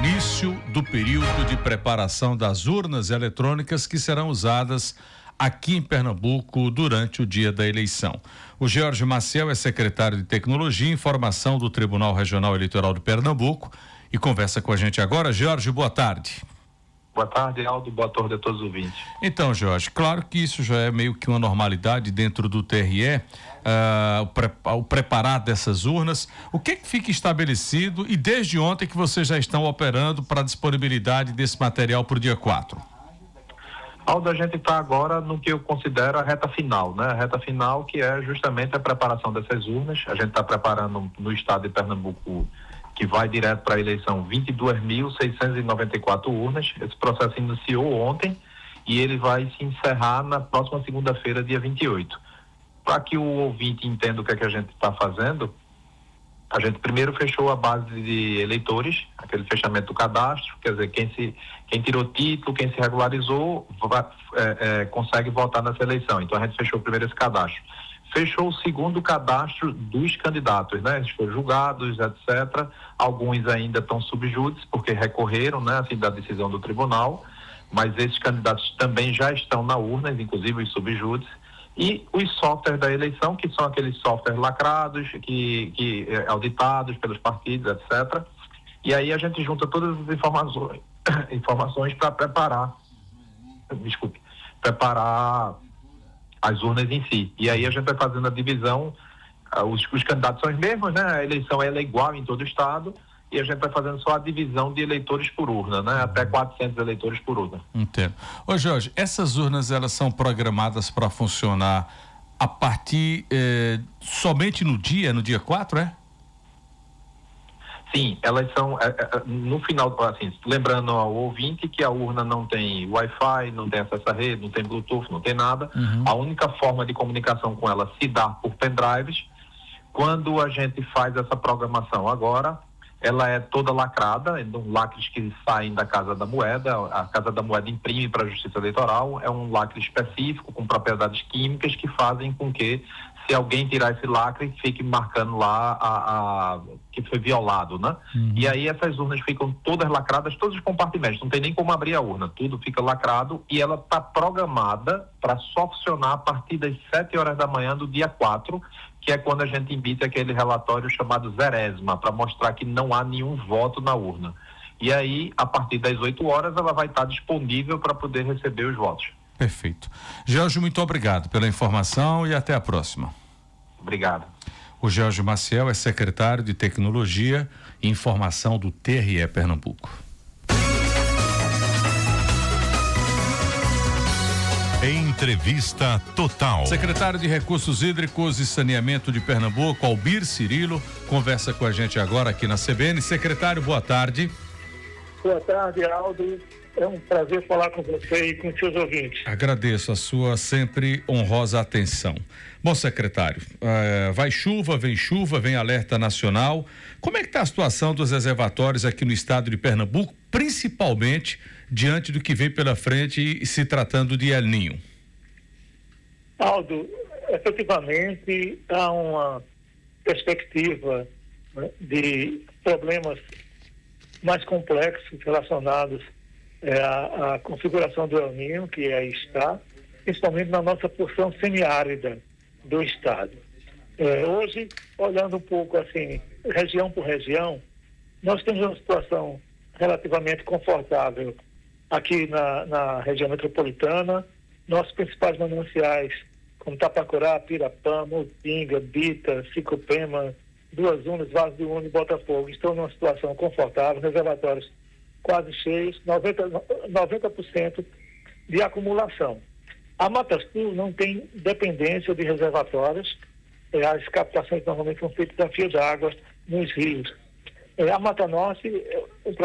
início do período de preparação das urnas eletrônicas que serão usadas aqui em Pernambuco durante o dia da eleição. O Jorge Maciel é secretário de Tecnologia e Informação do Tribunal Regional Eleitoral de Pernambuco e conversa com a gente agora. Jorge, boa tarde. Boa tarde, Aldo. Boa tarde a todos os ouvintes. Então, Jorge, claro que isso já é meio que uma normalidade dentro do TRE, o preparar dessas urnas. O que fica estabelecido e desde ontem que vocês já estão operando para a disponibilidade desse material para o dia 4? Aldo, a gente está agora no que eu considero a reta final, né? A reta final que é justamente a preparação dessas urnas. A gente está preparando no estado de Pernambuco, que vai direto para a eleição, 22.694 urnas. Esse processo iniciou ontem e ele vai se encerrar na próxima segunda-feira, dia 28. Para que o ouvinte entenda o que é que a gente está fazendo, a gente primeiro fechou a base de eleitores, aquele fechamento do cadastro, quer dizer, quem tirou título, quem se regularizou, consegue votar nessa eleição. Então a gente fechou primeiro esse cadastro. Fechou o segundo cadastro dos candidatos, né? Eles foram julgados, etc. Alguns ainda estão subjúdice, porque recorreram, né, assim, da decisão do tribunal, mas esses candidatos também já estão na urna, inclusive os subjúdice. E os softwares da eleição, que são aqueles softwares lacrados, auditados pelos partidos, etc. E aí a gente junta todas as informações para preparar as urnas em si. E aí a gente vai fazendo a divisão, os candidatos são os mesmos, né? A eleição ela é igual em todo o estado, e a gente vai fazendo só a divisão de eleitores por urna, né? Até 400 eleitores por urna. Entendo. Ô Jorge, essas urnas elas são programadas para funcionar a partir somente no dia 4, é? Sim, elas são, no final, assim, lembrando ao ouvinte que a urna não tem Wi-Fi, não tem acesso à rede, não tem Bluetooth, não tem nada. A única forma de comunicação com ela se dá por pendrives. Quando a gente faz essa programação agora, ela é toda lacrada, lacres que saem da Casa da Moeda. A Casa da Moeda imprime para a Justiça Eleitoral, é um lacre específico com propriedades químicas que fazem com que, se alguém tirar esse lacre, fique marcando lá que foi violado, né? E aí essas urnas ficam todas lacradas, todos os compartimentos, não tem nem como abrir a urna, tudo fica lacrado, e ela está programada para só funcionar a partir das 7 horas da manhã do dia 4, que é quando a gente emite aquele relatório chamado Zeresma, para mostrar que não há nenhum voto na urna. E aí, a partir das 8 horas, ela vai estar disponível para poder receber os votos. Perfeito. Jorge, muito obrigado pela informação e até a próxima. Obrigado. O Jorge Maciel é secretário de Tecnologia e Informação do TRE Pernambuco. Entrevista Total. Secretário de Recursos Hídricos e Saneamento de Pernambuco, Albir Cirilo, conversa com a gente agora aqui na CBN. Secretário, boa tarde. Boa tarde, Aldo. É um prazer falar com você e com seus ouvintes. Agradeço a sua sempre honrosa atenção. Bom, secretário, vai chuva, vem alerta nacional. Como é que está a situação dos reservatórios aqui no estado de Pernambuco, principalmente diante do que vem pela frente e se tratando de El Niño? Aldo, efetivamente há uma perspectiva, né, de problemas mais complexos relacionados à configuração do El Niño, que aí está, principalmente na nossa porção semiárida do estado. Hoje, olhando um pouco assim, região por região, nós temos uma situação relativamente confortável aqui na região metropolitana. Nossos principais mananciais, como Tapacurá, Pirapã, Mutinga, Bita, Sicupema, Duas Unas, Vaso de Una e Botafogo, estão numa situação confortável, reservatórios quase cheios, 90% de acumulação. A Mata Sul não tem dependência de reservatórios, as captações normalmente são feitas a fio d'água nos rios. A Mata Norte, o